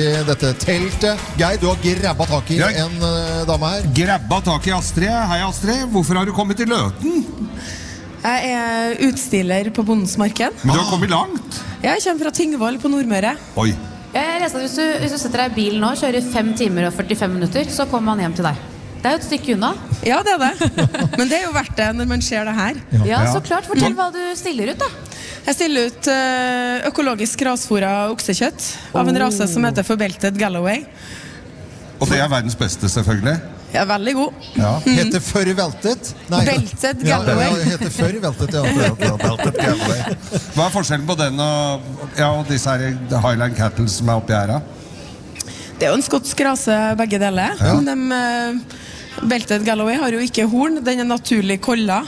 i dette teltet. Geir, du har grabbet tak i en dame her. Grabbet tak i Astrid. Hei Astrid, hvorfor har du kommet til Løten? Jeg er utstiller på Bondens Marked. Men du har kommet langt. Jeg kommer fra Tingvoll på Nordmøre. Oi. Jeg leste at hvis du setter deg i bilen nå, kjører 5 timer og 45 minutter, så kommer man hjem til deg. Det er jo et stykke unna. Ja, det er det. Men det er jo verdt det når man ser det her. Ja, så klart. Fortell hva du stiller ut da. Jeg stiller ut økologisk grasfôret oksekjøtt av en rase som heter Belted Galloway. Og det er verdens beste, selvfølgelig. Ja, veldig god. Ja. Heter før veltet? Nei. Belted Galloway. Ja, heter før veltet, Belted Galloway. Hva er forskjellen på den og disse her Highland Cattle som er oppi her? Det er jo en skotsk rase begge deler. Ja. Belted Galloway har jo ikke horn, den er naturlig kollet.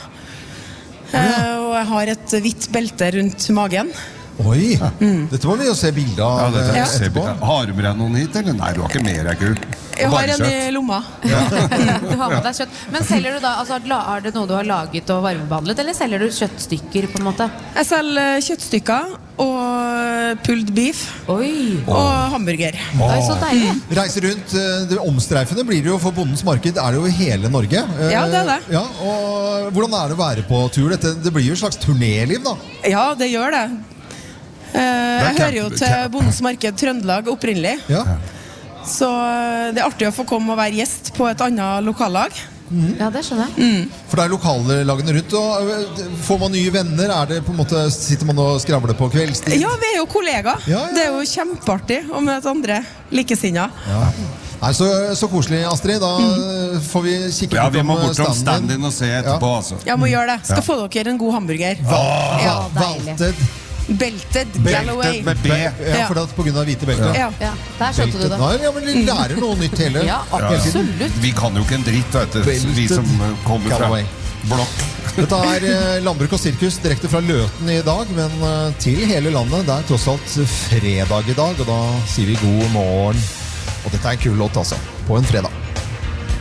Og jeg har et hvitt belte rundt magen. Oi, dette må vi jo se bilder av etterpå. Har du med deg noen hit, eller? Nei, du har ikke mer deg, Gud. Jeg har en i lomma. Du har med deg kjøtt. Men selger du da, altså, er det noe du har laget og varmebehandlet, eller selger du kjøttstykker på en måte? Jeg selger kjøttstykker og pulled beef. Og hamburger. Oi, så deilig. Reiser rundt, det omstreifende blir det jo for Bondens Marked, er det jo i hele Norge. Ja, det er det. Ja, og hvordan er det å være på tur? Det blir jo et slags turnéliv da. Ja, det gjør det. Jeg hører jo til Bondens Marked Trøndelag opprinnelig. Ja. Så det er artig å få komme og være gjest på et annet lokallag. Ja, det skjønner jeg. For det er lokallagene rundt, og får man nye venner? Er det på en måte, sitter man og skravler på kveldstid? Ja, vi er jo kollegaer. Ja. Det er jo kjempeartig å møte andre likesinnede. Ja. Nei, så koselig, Astrid. Da får vi kikke ja, vi må bortom stand-in og se etterpå, altså. Ja, må gjøre det. Skal få dere en god hamburger. Ja, deilig. Belted Galloway. Belted med B. Ja, for det er på grunn av hvite belter. Ja, der skjønte du det. Ja, men vi lærer noe nytt hele. Ja, absolutt. Vi kan jo ikke en dritt, vet du. Vi som kommer fra blokk. Dette er Landbruk og Sirkus direkte fra Løten i dag, men til hele landet. Det er tross alt fredag i dag, og da sier vi god morgen. Og dette er en kul låt altså, på en fredag.